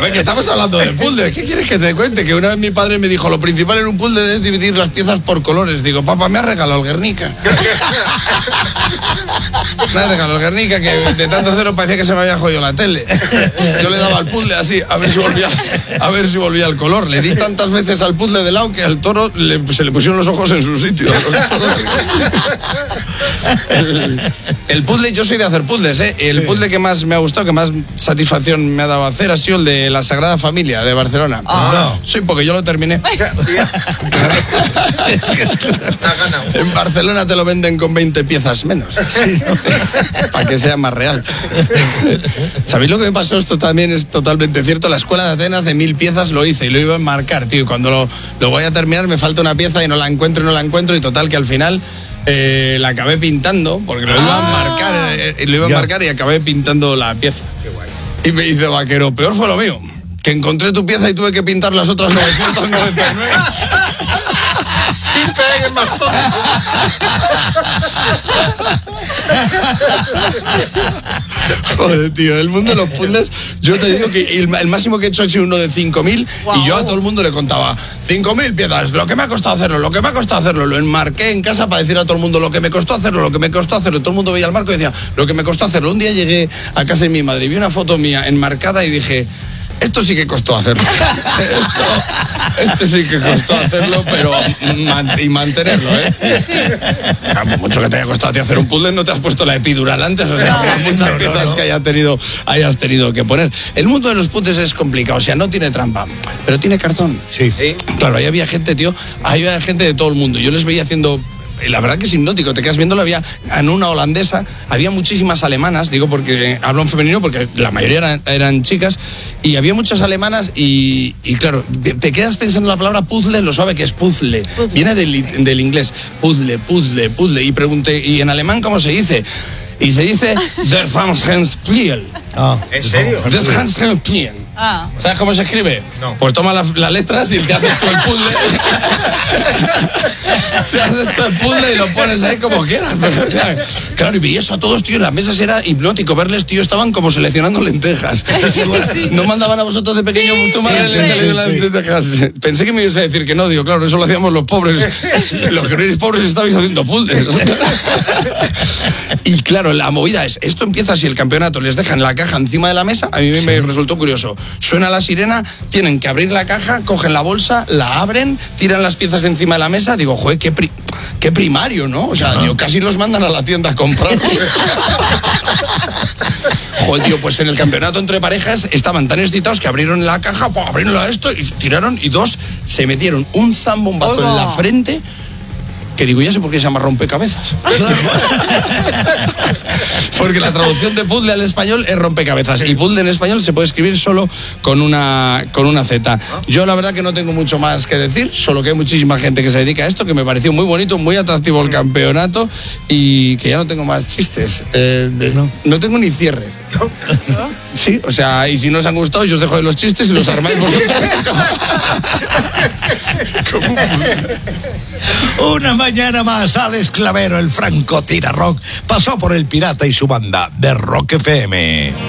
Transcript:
ver, que estamos hablando de puzzles. ¿Qué quieres que te cuente? Que una vez mi padre me dijo, lo principal en un puzzle es dividir las piezas por colores. Digo, papá, me ha regalado el Guernica. Me ha regalado el Guernica, que de tanto hacerlo parecía que se me había jodido la tele. Yo le daba al puzzle así, a ver si volvía el color. Le di tantas veces al puzzle de lado que al toro se le pusieron los ojos en su sitio. El puzzle, yo soy de hacer puzzles, ¿eh? El puzzle que más me ha gustado, que más satisfacción me ha dado hacer, ha sido el de la Sagrada Familia de Barcelona. Sí, porque yo lo terminé. En Barcelona te lo venden con 20 piezas menos. Para que sea más real. ¿Sabéis lo que me pasó? Esto también es totalmente cierto. La escuela de Atenas de 1000 piezas lo hice y lo iba a enmarcar, tío. Cuando lo voy a terminar me falta una pieza y no la encuentro y total que al final la acabé pintando porque lo iba a enmarcar y acabé pintando la pieza. Qué guay. Y me dice Vaquero, peor fue lo mío, que encontré tu pieza y tuve que pintar las otras 999. Sin peguen más todo. Joder, tío, el mundo de los puzzles, yo te digo que el máximo que he hecho ha sido uno de 5.000 y yo a todo el mundo le contaba 5.000 piezas, lo que me ha costado hacerlo, lo enmarqué en casa para decir a todo el mundo lo que me costó hacerlo, todo el mundo veía el marco y decía, lo que me costó hacerlo. Un día llegué a casa de mi madre y vi una foto mía enmarcada y dije, esto sí que costó hacerlo. Este sí que costó hacerlo, pero y mantenerlo, ¿eh? Sí. Claro, por mucho que te haya costado a ti hacer un puzzle, no te has puesto la epidural antes, o sea, por muchas piezas que hayas tenido que poner. El mundo de los puzzles es complicado, o sea, no tiene trampa, pero tiene cartón. Sí. Claro, ahí había gente, tío, había gente de todo el mundo. Yo les veía haciendo... La verdad que es hipnótico, te quedas viéndolo. Había en una holandesa, había muchísimas alemanas, digo porque hablo en femenino porque la mayoría eran chicas, y había muchas alemanas y claro, te quedas pensando en la palabra puzzle, lo suave que es puzzle. Viene del inglés, puzzle, y pregunté, ¿y en alemán cómo se dice? Y se dice Der Handspiel. ¿En serio? Der Handspiel. ¿Sabes cómo se escribe? No. Pues toma las letras y te haces tú el puzzle. Te haces tú el puzzle y lo pones ahí como quieras. Pero, o sea, claro, y veías a todos, tío, en las mesas era hipnótico verles, tío, estaban como seleccionando lentejas. ¿No mandaban a vosotros de pequeño tu madre lentejas? Pensé que me ibas a decir que no, digo, claro, eso lo hacíamos los pobres. Los que no eres pobres estabais haciendo puzzles. Y claro, la movida es, esto empieza si el campeonato les dejan la caja encima de la mesa. A mí me resultó curioso. Suena la sirena, tienen que abrir la caja, cogen la bolsa, la abren, tiran las piezas encima de la mesa. Digo, joder, qué primario, ¿no? O sea, digo, casi los mandan a la tienda a comprar. Joder, tío, pues en el campeonato entre parejas estaban tan excitados que abrieron la caja, abrieron esto y tiraron, y dos se metieron un zambombazo en la frente. Que digo, ya sé por qué se llama rompecabezas. Porque la traducción de puzzle al español es rompecabezas. Y puzzle en español se puede escribir solo con una Z. Yo la verdad que no tengo mucho más que decir, solo que hay muchísima gente que se dedica a esto, que me pareció muy bonito, muy atractivo el campeonato, y que ya no tengo más chistes. No tengo ni cierre. Sí, o sea, y si no os han gustado, yo os dejo de los chistes y los armáis vosotros. Una mañana más, Alex Clavero, el franco tira rock, pasó por El Pirata y su banda de Rock FM.